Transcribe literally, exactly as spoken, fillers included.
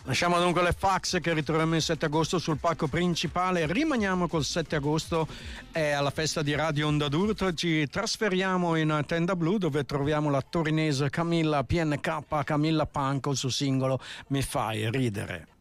Lasciamo dunque le fax che ritroviamo il sette agosto sul palco principale. Rimaniamo col sette agosto e alla festa di Radio Onda d'Urto ci trasferiamo in Tenda Blu, dove troviamo la torinese Camilla P N K, Camilla Punk, il suo singolo Mi fai ridere.